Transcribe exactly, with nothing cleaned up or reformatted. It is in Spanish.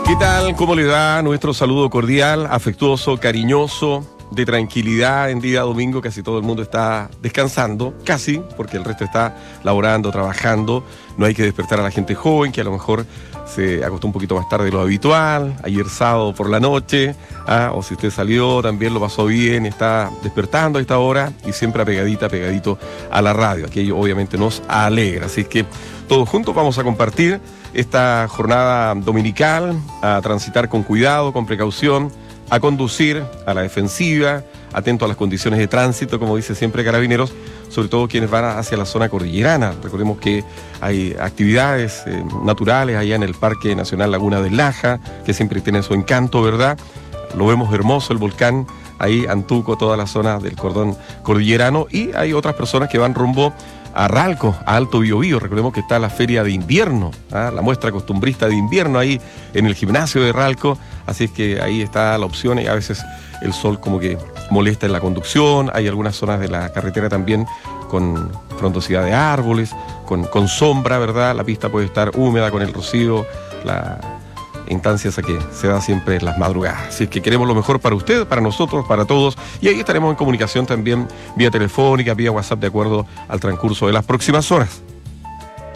¿Qué tal? ¿Cómo le va? Nuestro saludo cordial, afectuoso, cariñoso, de tranquilidad en día domingo. Casi todo el mundo está descansando, casi, porque el resto está laborando, trabajando. No hay que despertar a la gente joven, que a lo mejor se acostó un poquito más tarde de lo habitual, ayer sábado por la noche, ¿ah? O si usted salió, también lo pasó bien, está despertando a esta hora y siempre pegadita, pegadito a la radio. Aquello obviamente nos alegra, así que todos juntos vamos a compartir esta jornada dominical, a transitar con cuidado, con precaución, a conducir a la defensiva, atento a las condiciones de tránsito, como dice siempre Carabineros, sobre todo quienes van hacia la zona cordillerana. Recordemos que hay actividades eh, naturales allá en el Parque Nacional Laguna del Laja, que siempre tiene su encanto, ¿verdad? Lo vemos hermoso, el volcán, ahí Antuco, toda la zona del cordón cordillerano, y hay otras personas que van rumbo a Ralco, a Alto Biobío. Recordemos que está la feria de invierno, ¿ah? La muestra costumbrista de invierno ahí en el gimnasio de Ralco, así es que ahí está la opción y a veces el sol como que molesta en la conducción. Hay algunas zonas de la carretera también con frondosidad de árboles, con, con sombra, ¿verdad? La pista puede estar húmeda con el rocío, la instancia esa que se da siempre en las madrugadas. Así es que queremos lo mejor para usted, para nosotros, para todos, y ahí estaremos en comunicación también vía telefónica, vía WhatsApp, de acuerdo al transcurso de las próximas horas.